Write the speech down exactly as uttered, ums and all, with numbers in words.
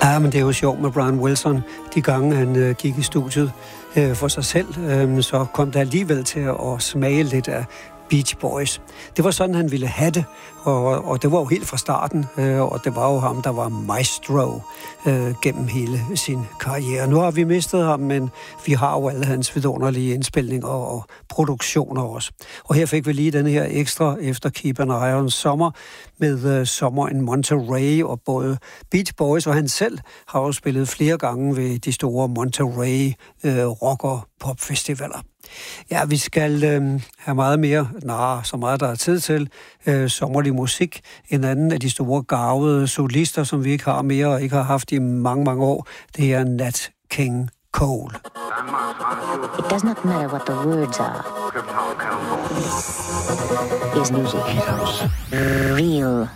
Ja, men det er jo sjovt med Brian Wilson. De gange han øh, gik i studiet øh, for sig selv, øh, så kom der alligevel til at smage lidt af Beach Boys. Det var sådan, han ville have det, og, og det var jo helt fra starten, øh, og det var jo ham, der var maestro øh, gennem hele sin karriere. Nu har vi mistet ham, men vi har jo alle hans vidunderlige indspilninger og produktioner også. Og her fik vi lige den her ekstra efter Keep an Eye on Summer med øh, Sommer in Monterey, og både Beach Boys og han selv har jo spillet flere gange ved de store Monterey øh, rock- og popfestivaler. Ja, vi skal øh, have meget mere, nej, så meget der er tid til, øh, sommerlig musik. En anden af de store garvede solister, som vi ikke har mere og ikke har haft i mange, mange år, det er Nat King Cole. It does not matter what the words are. Is music real?